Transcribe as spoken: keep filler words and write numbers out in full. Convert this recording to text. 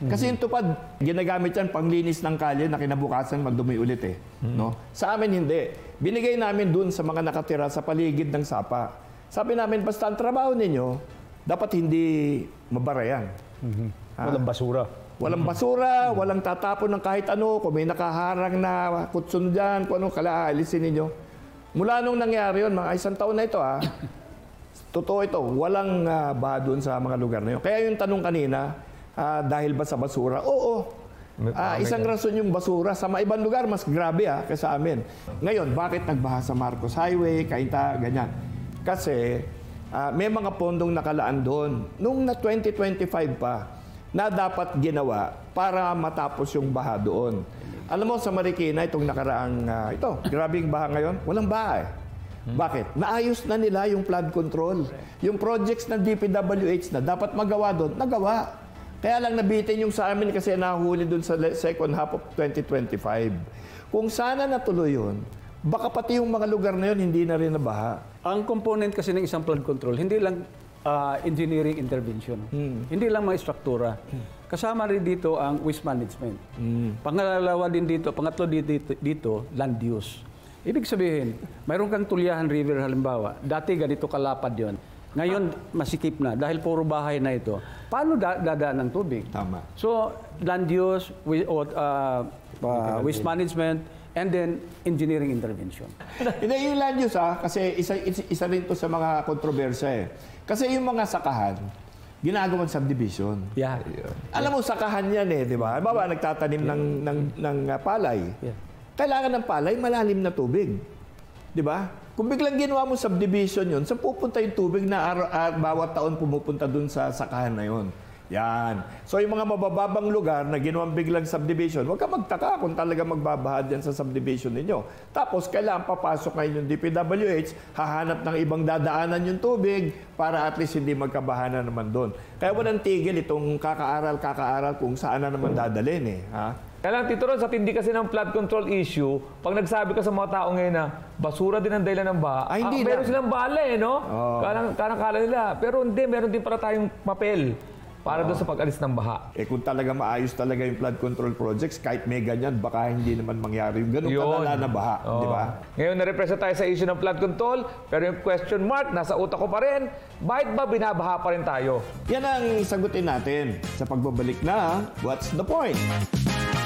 Kasi yung tupad, ginagamit yan panglinis ng kalye na kinabukasan madumi ulit eh. No? Sa amin hindi. Binigay namin dun sa mga nakatira sa paligid ng sapa. Sabi namin, basta ang trabaho ninyo, dapat hindi mabara yan. Mm-hmm. Walang basura. Walang basura, walang tatapon ng kahit ano. Kung may nakaharang na kutsun dyan, kung ano, kalaalisin ninyo. Mula nung nangyari yun, mga isang taon na ito ha, totoo ito, walang uh, baha doon sa mga lugar na yun. Kaya yung tanong kanina, uh, dahil ba sa basura? Oo. Uh, isang rason yung basura. Sa mga ibang lugar, mas grabe ha, kaysa amin. Ngayon, bakit nagbaha sa Marcos Highway, Kainta, ganyan? Kasi uh, may mga pondong nakalaan doon. Nung na twenty twenty-five pa, na dapat ginawa para matapos yung baha doon. Alam mo, sa Marikina, itong nakaraang, uh, ito, grabing baha ngayon, walang baha eh. Hmm. Bakit? Naayos na nila yung flood control. Yung projects ng D P W H na dapat magawa doon, nagawa. Kaya lang nabitin yung sa amin kasi nahuli doon sa second half of twenty twenty-five. Kung sana natuloy yun, baka pati yung mga lugar na yun, hindi na rin nabaha. Ang component kasi ng isang flood control, hindi lang Uh, engineering intervention. Hmm. Hindi lang mga struktura. Hmm. Kasama rin dito ang waste management. Hmm. Pangalawa din dito, pangatlo dito, dito, land use. Ibig sabihin, mayroon kang Tulyahan River halimbawa. Dati ganito kalapad yon. Ngayon, masikip na dahil puro bahay na ito. Paano da dadaan ng tubig? Tama. So, land use, we, uh, uh, waste management, and then engineering intervention. Hindi, yung land use ha, kasi isa, isa, isa rin to sa mga kontrobersya eh. Kasi yung mga sakahan, ginagawang subdivision. Yeah. Alam mo, sakahan yan eh, di ba? Halimbawa, nagtatanim yeah. ng, ng, ng uh, palay. Yeah. Kailangan ng palay, malalim na tubig. Di ba? Kung biglang ginawa mo subdivision yun, saan pupunta yung tubig na ar ar bawat taon pumupunta dun sa sakahan na yun? Yan. So yung mga mabababang lugar na ginawang biglang subdivision, huwag ka magtaka kung talaga magbabahad yan sa subdivision ninyo. Tapos kailangan papasok ngayon yung D P W H, hahanap ng ibang dadaanan yung tubig para at least hindi magkabahanan naman doon. Kaya walang tigil itong kakaaral, kakaaral kung saan na naman dadalhin eh. Ha? Kaya lang, Tito Ron, sa tindi kasi ng flood control issue, pag nagsabi ka sa mga tao ngayon na basura din ang dahilan ng baha, ah, hindi ah, meron silang bala eh, no? Oh. Karang, karang kala nila. Pero hindi, meron din para tayong papel para doon sa pag-alis ng baha. Eh kung talaga maayos talaga yung flood control projects, kahit may ganyan, baka hindi naman mangyari yung ganun kalala na baha. Oh. Di ba? Ngayon, na-represent tayo sa issue ng flood control, pero yung question mark, nasa utak ko pa rin, bakit ba binabaha pa rin tayo? Yan ang sagutin natin sa pagbabalik na What's the Point?